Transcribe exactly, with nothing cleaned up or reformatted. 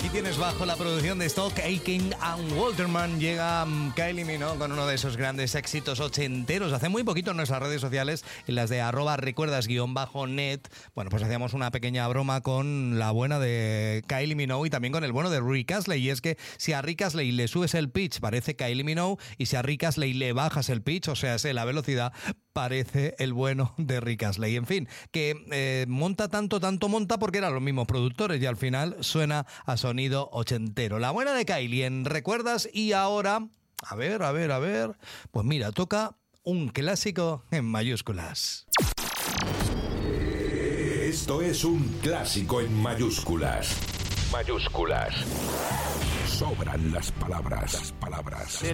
Aquí tienes bajo la producción de Stock, Aitken and Walterman. Llega um, Kylie Minogue con uno de esos grandes éxitos ochenteros. Hace muy poquito en nuestras redes sociales, en las de arroba recuerdas guión bajo net, bueno, pues hacíamos una pequeña broma con la buena de Kylie Minogue y también con el bueno de Rick Astley. Y es que si a Rick Astley le subes el pitch, parece Kylie Minogue, y si a Rick Astley le bajas el pitch, o sea, sé la velocidad, parece el bueno de Rick Astley. En fin, que eh, monta tanto, tanto monta porque eran los mismos productores y al final suena a sonido ochentero. La buena de Kylie en Recuerdas. Y ahora, a ver, a ver, a ver, pues mira, toca un clásico en mayúsculas. Esto es un clásico en mayúsculas. Mayúsculas. Sobran las palabras, las palabras.